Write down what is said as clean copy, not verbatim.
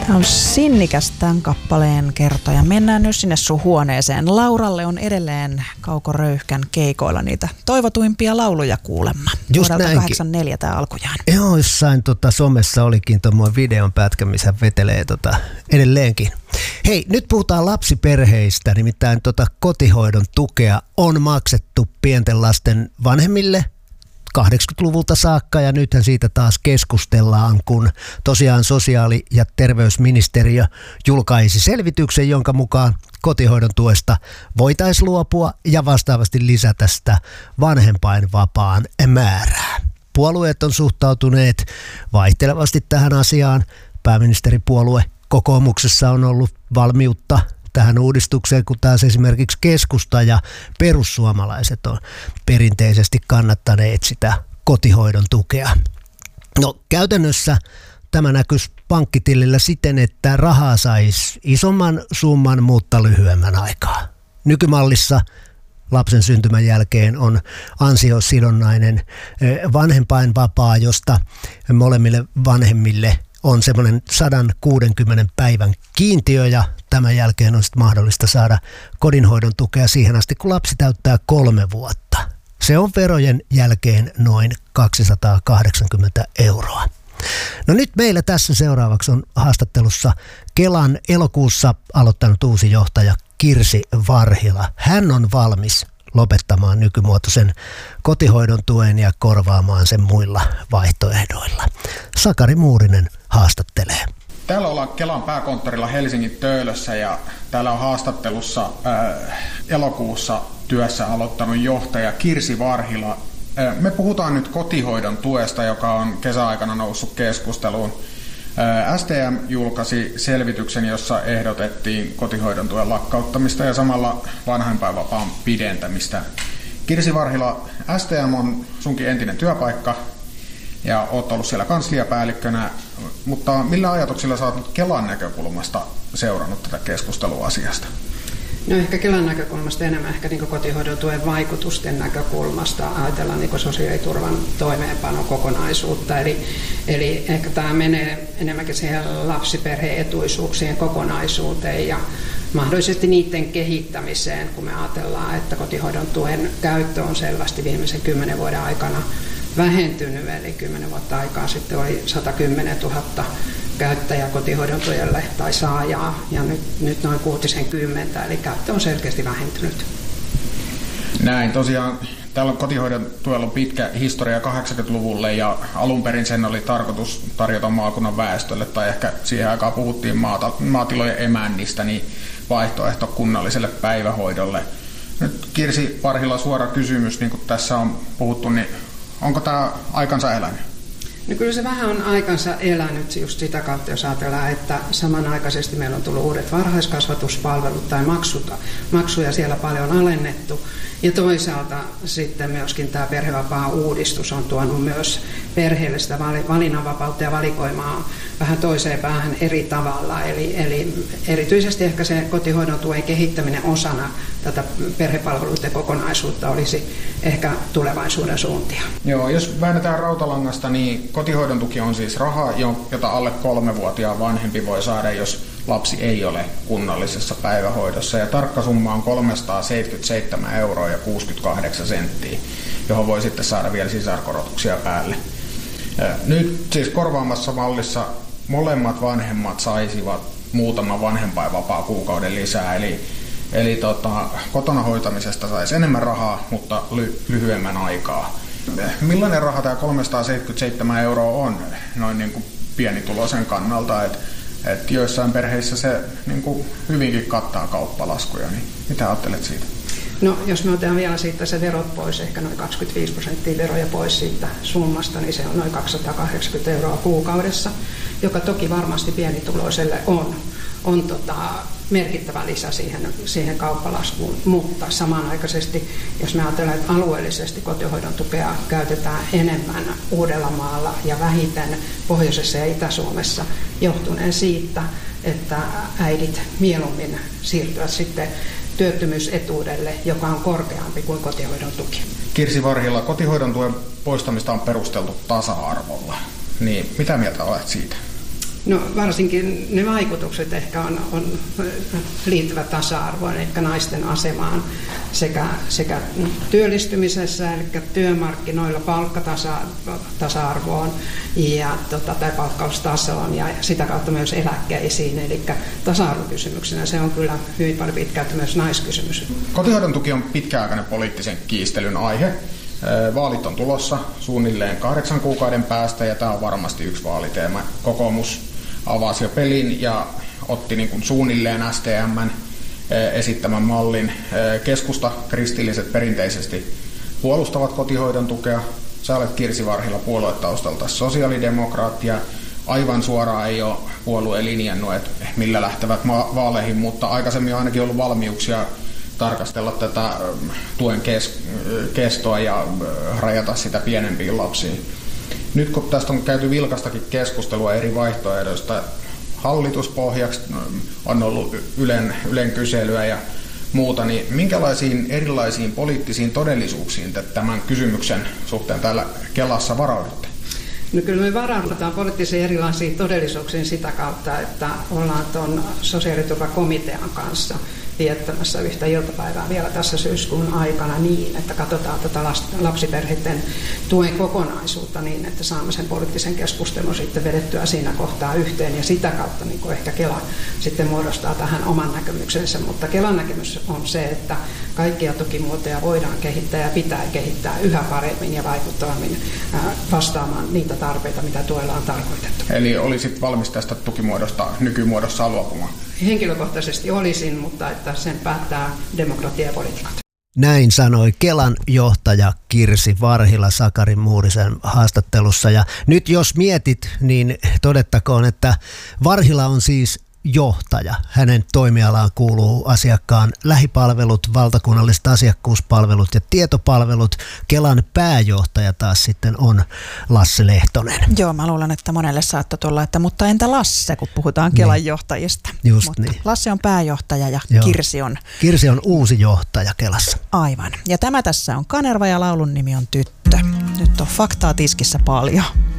Tämä on sinnikäs tämän kappaleen kertoja. Mennään nyt sinne sun huoneeseen. Lauralle on edelleen Kauko Röyhkän keikoilla niitä toivotuimpia lauluja kuulemma. Just vuodelta näinkin. 84 tämä alkujaan. Joo, jossain somessa olikin tuommoinen videon pätkä, missä vetelee edelleenkin. Hei, nyt puhutaan lapsiperheistä, nimittäin kotihoidon tukea on maksettu pienten lasten vanhemmille 80-luvulta saakka, ja nythän siitä taas keskustellaan, kun tosiaan sosiaali- ja terveysministeriö julkaisi selvityksen, jonka mukaan kotihoidon tuesta voitaisiin luopua ja vastaavasti lisätä sitä vanhempainvapaan määrää. Puolueet on suhtautuneet vaihtelevasti tähän asiaan. Pääministeripuolue kokoomuksessa on ollut valmiutta tähän uudistukseen, kun taas esimerkiksi keskusta ja perussuomalaiset on perinteisesti kannattaneet sitä kotihoidon tukea. No käytännössä tämä näkyisi pankkitilillä siten, että rahaa saisi isomman summan, mutta lyhyemmän aikaa. Nykymallissa lapsen syntymän jälkeen on ansiosidonnainen vanhempainvapaa, josta molemmille vanhemmille on semmoinen 160 päivän kiintiö, ja tämän jälkeen on sitten mahdollista saada kodinhoidon tukea siihen asti, kun lapsi täyttää 3 vuotta. Se on verojen jälkeen noin 280 €. No nyt meillä tässä seuraavaksi on haastattelussa Kelan elokuussa aloittanut uusi johtaja Kirsi Varhila. Hän on valmis lopettamaan nykymuotoisen kotihoidon tuen ja korvaamaan sen muilla vaihtoehdoilla. Sakari Muurinen haastattelee. Täällä ollaan Kelan pääkonttorilla Helsingin Töölössä, ja täällä on haastattelussa elokuussa työssä aloittanut johtaja Kirsi Varhila. Me puhutaan nyt kotihoidon tuesta, joka on kesäaikana noussut keskusteluun. STM julkaisi selvityksen, jossa ehdotettiin kotihoidon tuen lakkauttamista ja samalla vanhempainvapaan pidentämistä. Kirsi Varhila, STM on sunkin entinen työpaikka ja olet ollut siellä kansliapäällikkönä, mutta millä ajatuksilla sä oot nyt Kelan näkökulmasta seurannut tätä keskustelua asiasta? No ehkä Kelan näkökulmasta enemmän ehkä niin kotihoidon tuen vaikutusten näkökulmasta ajatellaan niin sosiaaliturvan toimeenpanon kokonaisuutta. Eli ehkä tämä menee enemmänkin siihen lapsiperhe-etuisuuksien kokonaisuuteen ja mahdollisesti niiden kehittämiseen, kun me ajatellaan, että kotihoidon tuen käyttö on selvästi viimeisen 10 vuoden aikana vähentynyt, eli 10 vuotta aikaa sitten oli 110 000 käyttäjää kotihoidon tuelle tai saajaa, ja nyt noin 60, eli käyttö on selkeästi vähentynyt. Näin, tosiaan täällä on kotihoidon tuella pitkä historia 80-luvulle, ja alun perin sen oli tarkoitus tarjota maakunnan väestölle, tai ehkä siihen aikaan puhuttiin maatilojen emännistä, niin vaihtoehto kunnalliselle päivähoidolle. Nyt Kirsi Varhila, suora kysymys, niin kuin tässä on puhuttu, niin onko tämä aikansa elänyt? No kyllä se vähän on aikansa elänyt just sitä kautta, jos ajatellaan, että samanaikaisesti meillä on tullut uudet varhaiskasvatuspalvelut tai maksuja siellä paljon alennettu. Ja toisaalta sitten myöskin tämä perhevapaa-uudistus on tuonut myös perheelle sitä valinnanvapautta ja valikoimaa vähän toiseen päähän eri tavalla. Eli erityisesti ehkä se kotihoidon tuen kehittäminen osana tätä perhepalveluiden kokonaisuutta olisi ehkä tulevaisuuden suuntia. Joo, jos väännetään rautalangasta, niin kotihoidon tuki on siis raha, jota alle 3-vuotiaan vanhempi voi saada, jos lapsi ei ole kunnallisessa päivähoidossa. Ja tarkka summa on 377 € ja 68 senttiä, johon voi sitten saada vielä sisarkorotuksia päälle. Nyt siis korvaamassa mallissa molemmat vanhemmat saisivat muutaman vanhempainvapaa kuukauden lisää, eli kotona hoitamisesta saisi enemmän rahaa, mutta lyhyemmän aikaa. Millainen raha tämä 377 € on noin niin kuin pienituloisen kannalta, että joissain perheissä se niin kuin hyvinkin kattaa kauppalaskuja, niin mitä ajattelet siitä? No jos me otetaan vielä siitä se verot pois, ehkä noin 25% veroja pois siitä summasta, niin se on noin 280 € kuukaudessa, joka toki varmasti pienituloiselle on merkittävä lisä siihen kauppalaskuun, mutta samanaikaisesti, jos me ajatellaan, että alueellisesti kotihoidon tukea käytetään enemmän Uudellamaalla ja vähiten Pohjoisessa ja Itä-Suomessa, johtuneen siitä, että äidit mieluummin siirtyvät sitten työttömyysetuudelle, joka on korkeampi kuin kotihoidon tuki. Kirsi Varhila, kotihoidon tuen poistamista on perusteltu tasa-arvolla. Niin mitä mieltä olet siitä? No varsinkin ne vaikutukset ehkä liittyvät tasa-arvoon, eli naisten asemaan sekä työllistymisessä, eli työmarkkinoilla palkkatasa-arvoon tai palkkaustasoon ja sitä kautta myös eläkkeisiin. Eli tasa-arvokysymyksenä se on kyllä hyvin paljon pitkälti myös naiskysymys. Kotihoidon tuki on pitkäaikainen poliittisen kiistelyn aihe. Vaalit on tulossa suunnilleen 8 kuukauden päästä ja tämä on varmasti yksi vaaliteema. Kokoomus avasi jo pelin ja otti niin kuin suunnilleen STM:n esittämän mallin. Keskusta, kristilliset perinteisesti puolustavat kotihoidon tukea. Sä olet Kirsi Varhila puoluetaustalta sosiaalidemokraatti ja aivan suoraan ei ole puolue linjannut, että millä lähtevät vaaleihin, mutta aikaisemmin on ainakin ollut valmiuksia tarkastella tätä tuen kestoa ja rajata sitä pienempiin lapsiin. Nyt kun tästä on käyty vilkastakin keskustelua eri vaihtoehdoista, hallituspohjaksi on ollut Ylen kyselyä ja muuta, niin minkälaisiin erilaisiin poliittisiin todellisuuksiin te tämän kysymyksen suhteen täällä Kelassa varaudutte? No kyllä me varaudutaan poliittisiin erilaisiin todellisuuksiin sitä kautta, että ollaan tuon sosiaaliturvakomitean kanssa viettämässä yhtä iltapäivää vielä tässä syyskuun aikana niin, että katsotaan tätä lapsiperheiden tuen kokonaisuutta niin, että saamme sen poliittisen keskustelun sitten vedettyä siinä kohtaa yhteen ja sitä kautta niin kuin ehkä Kela sitten muodostaa tähän oman näkemyksensä, mutta Kelan näkemys on se, että kaikkia tukimuotoja voidaan kehittää ja pitää kehittää yhä paremmin ja vaikuttavammin vastaamaan niitä tarpeita, mitä tuella on tarkoitettu. Eli olisit valmis tästä tukimuodosta nykymuodossa luopumaan? Henkilökohtaisesti olisin, mutta että sen päättää demokratia ja poliitikot. Näin sanoi Kelan johtaja Kirsi Varhila Sakari Muurisen haastattelussa. Ja nyt jos mietit, niin todettakoon, että Varhila on siis johtaja. Hänen toimialaan kuuluu asiakkaan lähipalvelut, valtakunnalliset asiakkuuspalvelut ja tietopalvelut. Kelan pääjohtaja taas sitten on Lasse Lehtonen. Joo, mä luulen, että monelle saattoi tulla, että mutta entä Lasse, kun puhutaan Kelan johtajista. Just mutta niin. Lasse on pääjohtaja ja Kirsi on uusi johtaja Kelassa. Aivan. Ja tämä tässä on Kanerva ja laulun nimi on Tyttö. Nyt on faktaa tiskissä paljon.